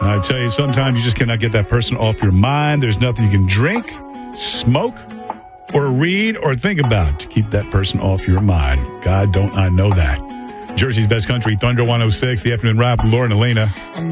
I tell you, sometimes you just cannot get that person off your mind. There's nothing you can drink, smoke, or read, or think about to keep that person off your mind. God, don't I know that. Jersey's Best Country, Thunder 106, the afternoon wrap, Laura and Elena.